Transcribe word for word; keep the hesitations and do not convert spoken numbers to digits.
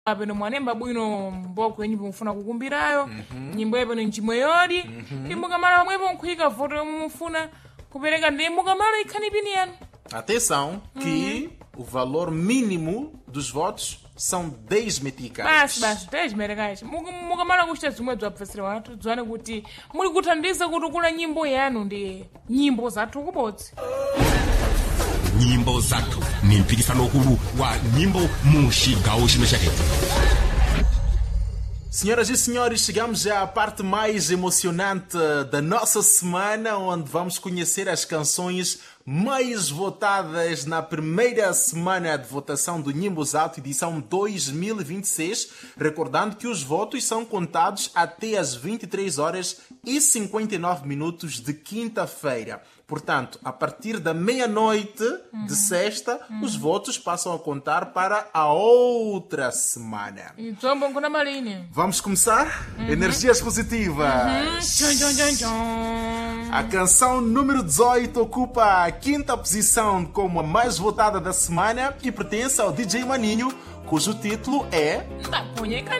apeno mwanemba bwino mboko nyimbo mufuna kukumbirayo mm-hmm. nyimbo yapeno nchimweyodi mm-hmm. imukamala pamwepo nkhuyika voto yomwe mufuna kupereka ndi mukamala ikhani pini yanu. Atenção que uhum. o valor mínimo dos votos são dez meticais. Basi basi dez meticais. Mukamala kuchita zimwe bzapfesera watu dzwane kuti muli kuthandiza kuti kula nyimbo yanu ndi nyimbo zathu kubodzi. Nyimbo zathu ni mpikisano huru wa nyimbo mu chigawo chino cha Tete. Senhoras e senhores, chegamos já à parte mais emocionante da nossa semana, onde vamos conhecer as canções mais votadas na primeira semana de votação do Nhimbozato, edição dois mil e vinte e seis. Recordando que os votos são contados até às vinte e três horas e cinquenta e nove minutos de quinta-feira. Portanto, a partir da meia-noite uhum. de sexta, uhum. os votos passam a contar para a outra semana. Vamos começar? Uhum. Energias positivas. Uhum. Tchum, tchum, tchum, tchum. A canção número dezoito ocupa a quinta posição como a mais votada da semana e pertence ao D J Maninho, cujo título é...